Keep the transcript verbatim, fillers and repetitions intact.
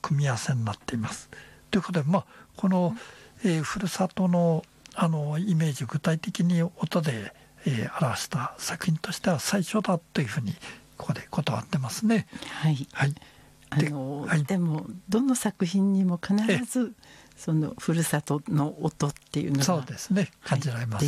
組み合わせになっています。ということで、まあ、この、えー、ふるさとの、あのイメージ具体的に音で、えー、表した作品としては最初だというふうにここで断ってますね。 はい、はい、あので、はい、 でもどの作品にも必ずそのふるさとの音っていうのがそうですね、感じられます。